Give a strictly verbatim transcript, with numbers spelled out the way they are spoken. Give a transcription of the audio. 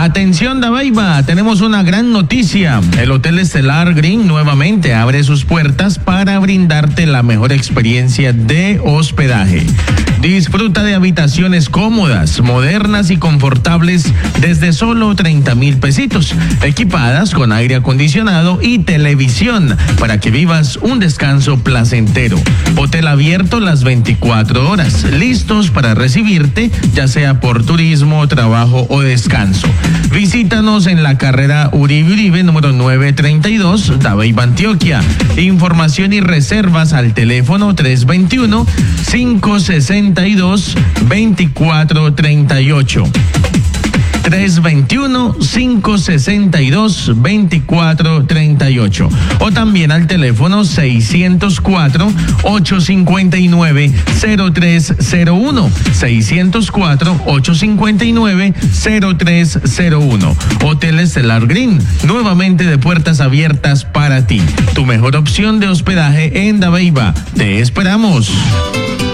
Atención Dabeiba, tenemos una gran noticia. El Hotel Estelar Green nuevamente abre sus puertas para brindarte la mejor experiencia de hospedaje. Disfruta de habitaciones cómodas, modernas y confortables desde solo treinta mil pesitos, equipadas con aire acondicionado y televisión para que vivas un descanso placentero. Hotel abierto las veinticuatro horas, listos para recibirte, ya sea por turismo, trabajo o descanso. Visítanos en la carrera Uribe Uribe número novecientos treinta y dos, Dabeiba, Antioquia. Información y reservas al teléfono tres dos uno, cinco seis dos, dos cuatro tres ocho. tres dos uno, cinco seis dos, dos cuatro tres ocho o también al teléfono seiscientos cuatro, ochocientos cincuenta y nueve, cero tres cero uno, seiscientos cuatro, ochocientos cincuenta y nueve, cero tres cero uno. Hotel Estelar Green, nuevamente de puertas abiertas para ti. Tu mejor opción de hospedaje en Dabeiba. Te esperamos.